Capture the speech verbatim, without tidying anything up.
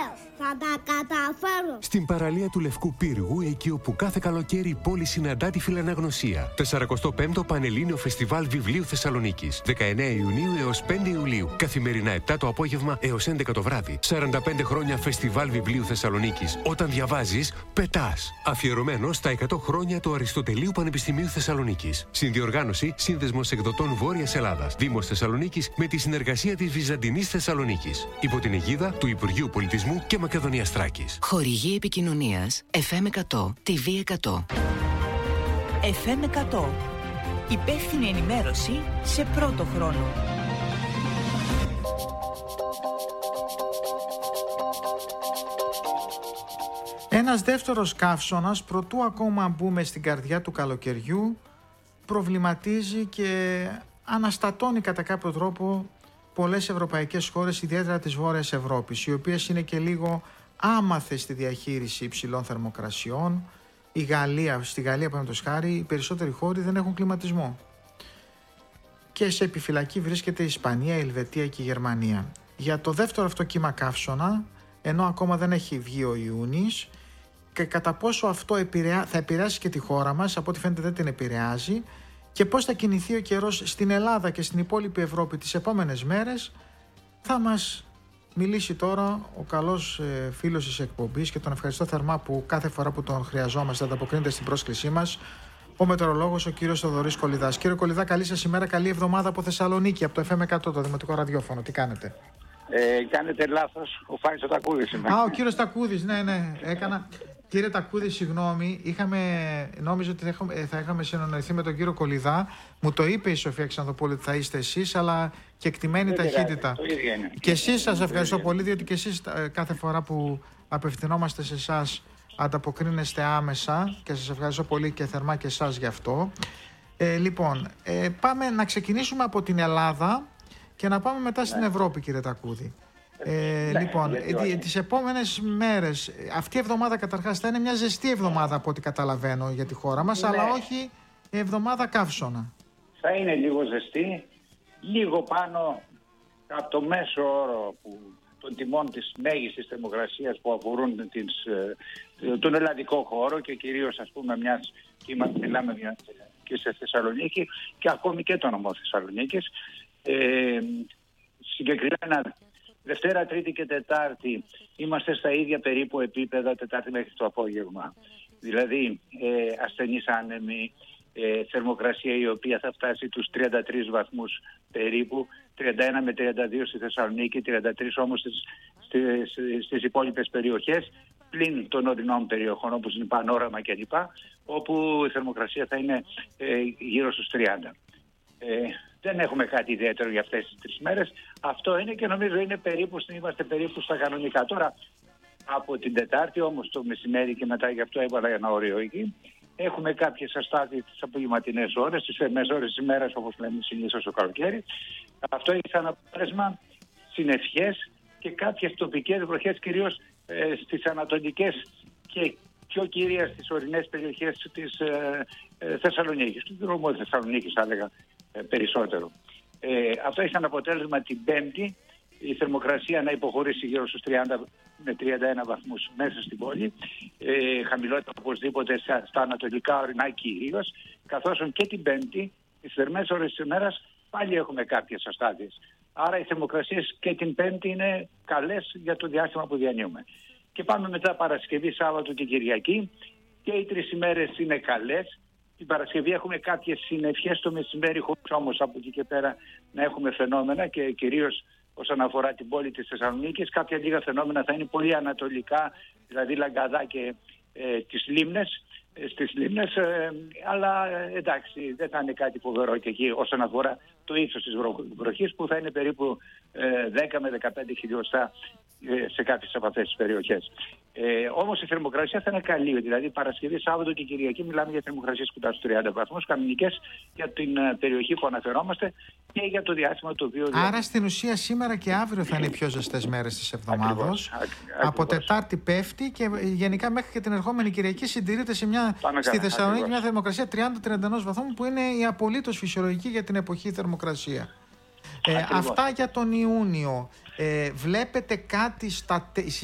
Θα τα καταφέρω. Στην παραλία του Λευκού Πύργου, εκεί όπου κάθε καλοκαίρι η πόλη συναντά τη φιλαναγνωσία. σαρανταπέμπτο Πανελλήνιο Φεστιβάλ Βιβλίου Θεσσαλονίκης. δεκαεννέα Ιουνίου έως πέντε Ιουλίου. Καθημερινά επτά το απόγευμα έως έντεκα το βράδυ. σαράντα πέντε χρόνια Φεστιβάλ Βιβλίου Θεσσαλονίκης. Όταν διαβάζεις, πετάς. Αφιερωμένο στα εκατό χρόνια του Αριστοτελείου Πανεπιστημίου Θεσσαλονίκης. Συνδιοργάνωση Σύνδεσμος Εκδοτών Βόρειας Ελλάδας. Δήμος Θεσσαλονίκης με τη συνεργασία της Βυζαντινής Θεσσαλονίκης. Υπό την αιγίδα του Υπουργείου Πολιτισμού και Μακεδονίας Θράκης. Χορηγή επικοινωνίας εφ εμ εκατό, τι βι εκατό. εφ εμ εκατό. Υπεύθυνη ενημέρωση σε πρώτο χρόνο. Ένας δεύτερος καύσωνας, προτού ακόμα μπούμε στην καρδιά του καλοκαιριού, προβληματίζει και αναστατώνει κατά κάποιο τρόπο πολλές ευρωπαϊκές χώρες, ιδιαίτερα της Βόρειας Ευρώπης, οι οποίες είναι και λίγο άμαθες στη διαχείριση υψηλών θερμοκρασιών. Η Γαλλία, στη Γαλλία, παραδείγματος χάρη, οι περισσότεροι χώροι δεν έχουν κλιματισμό. Και σε επιφυλακή βρίσκεται η Ισπανία, η Ελβετία και η Γερμανία. Για το δεύτερο αυτό κύμα καύσωνα, ενώ ακόμα δεν έχει βγει ο Ιούνις, και κατά πόσο αυτό επηρεά, θα επηρεάσει και τη χώρα μας, από ό,τι φαίνεται δεν την επηρεάζει, και πώς θα κινηθεί ο καιρός στην Ελλάδα και στην υπόλοιπη Ευρώπη τις επόμενες μέρες, θα μας μιλήσει τώρα ο καλός ε, φίλος της εκπομπής, και τον ευχαριστώ θερμά που κάθε φορά που τον χρειαζόμαστε ανταποκρίνεται στην πρόσκλησή μας, ο μετεωρολόγος ο κύριος Θοδωρής Κολιδάς. Κύριε Κολιδά, καλή σας ημέρα, καλή εβδομάδα από Θεσσαλονίκη, από το εφ εμ εκατό, το Δημοτικό Ραδιόφωνο. Τι κάνετε? Ε, κάνετε λάθος, ο Φάνης ο Τακούδης είμαι. Α, ο κύριος Τακούδης, ναι, ναι, έκανα. Κύριε Τακούδη, συγγνώμη, είχαμε, νόμιζα ότι θα είχαμε, θα είχαμε συνεννοηθεί με τον κύριο Κολιδά. Μου το είπε η Σοφία Ξανθοπούλη ότι θα είστε εσείς, αλλά και εκτιμένη Δεν ταχύτητα. το ίδιο είναι. Και εσείς σας ευχαριστώ πολύ, διότι και εσείς κάθε φορά που απευθυνόμαστε σε εσάς ανταποκρίνεστε άμεσα, και σας ευχαριστώ πολύ και θερμά και εσάς γι' αυτό. Ε, λοιπόν, ε, πάμε να ξεκινήσουμε από την Ελλάδα και να πάμε μετά στην ναι. Ευρώπη, κύριε Τακούδη. Ε, ναι, λοιπόν, ναι, τις επόμενες μέρες, αυτή η εβδομάδα καταρχάς θα είναι μια ζεστή εβδομάδα από ό,τι καταλαβαίνω για τη χώρα μας, ναι. αλλά όχι εβδομάδα καύσωνα. Θα είναι λίγο ζεστή, λίγο πάνω από το μέσο όρο που, των τιμών της μέγιστης θερμοκρασίας που αφορούν τις, τον ελλαδικό χώρο, και κυρίως ας πούμε μιας, μιλάμε μια, και σε Θεσσαλονίκη και ακόμη και το νομό Θεσσαλονίκης. Ε, συγκεκριμένα Δευτέρα, Τρίτη και Τετάρτη είμαστε στα ίδια περίπου επίπεδα, Τετάρτη μέχρι το απόγευμα. Δηλαδή ε, ασθενείς άνεμοι, ε, θερμοκρασία η οποία θα φτάσει τους τριάντα τρεις βαθμούς περίπου, τριάντα ένα με τριάντα δύο στη Θεσσαλονίκη, τριάντα τρεις όμως στις, στις, στις υπόλοιπες περιοχές, πλην των ορεινών περιοχών όπως είναι Πανόραμα κλπ, όπου η θερμοκρασία θα είναι ε, γύρω στους τριάντα. Ε, δεν έχουμε κάτι ιδιαίτερο για αυτές τις τρεις μέρες. Αυτό είναι, και νομίζω είναι περίπου, είμαστε περίπου στα κανονικά. Τώρα από την Τετάρτη όμως το μεσημέρι και μετά, γι' αυτό έβαλα ένα όριο εκεί, έχουμε κάποιες αστάθειες τις απογευματινές ώρες, τις θερμές ώρες της ημέρας όπως λέμε συνήθως το καλοκαίρι. Αυτό έχει σαν αποτέλεσμα συννεφιές και κάποιες τοπικές βροχές, κυρίως ε, στις ανατολικές και πιο κυρία στις ορεινές περιοχές της ε, ε, Θεσσαλονίκης, του δρόμου της Θεσσαλονίκης θα έλεγα ε, περισσότερο. Ε, αυτό έχει σαν αποτέλεσμα την Πέμπτη η θερμοκρασία να υποχωρήσει γύρω στους τριάντα με τριάντα ένα βαθμούς μέσα στην πόλη, ε, χαμηλότερα οπωσδήποτε στα, στα ανατολικά ορεινά κυρίως, καθώς και την Πέμπτη, τις θερμές ώρες της ημέρας, πάλι έχουμε κάποιες αστάθειες. Άρα οι θερμοκρασίες και την Πέμπτη είναι καλές για το διάστημα που διανύουμε. Και πάμε μετά Παρασκευή, Σάββατο και Κυριακή, και οι τρεις ημέρες είναι καλές. Την Παρασκευή έχουμε κάποιες συννεφιές το μεσημέρι, χωρίς όμως από εκεί και πέρα να έχουμε φαινόμενα, και κυρίως όσον αφορά την πόλη της Θεσσαλονίκης, κάποια λίγα φαινόμενα θα είναι πολύ ανατολικά, δηλαδή Λαγκαδά και ε, τις Λίμνες, ε, στις Λίμνες, ε, αλλά ε, εντάξει δεν θα είναι κάτι φοβερό και εκεί όσον αφορά το ύψος της βροχής, που θα είναι περίπου ε, δέκα με δεκαπέντε χιλιοστά ε, σε κάποιες από αυτές τις περιοχές. Ε, όμως η θερμοκρασία θα είναι καλή, δηλαδή Παρασκευή, Σάββατο και Κυριακή μιλάμε για θερμοκρασίες κοντά στους τριάντα βαθμούς, κανονικές για την uh, περιοχή που αναφερόμαστε και για το διάστημα το οποίο... Άρα στην ουσία σήμερα και αύριο θα είναι οι πιο ζεστές μέρες της εβδομάδος. Από Τετάρτη πέφτει και γενικά μέχρι και την ερχόμενη Κυριακή συντηρείται σε μια, στη Θεσσαλονίκη μια θερμοκρασία τριάντα με τριάντα ένα βαθμών, που είναι η απολύτως φυσιολογική για την εποχή θερμοκρασία. Ε, αυτά για τον Ιούνιο. Ε, βλέπετε κάτι στα,